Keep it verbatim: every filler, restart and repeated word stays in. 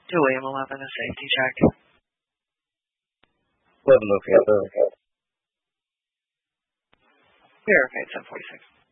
William eleven, a safety check. What look at the Verified ten forty-six.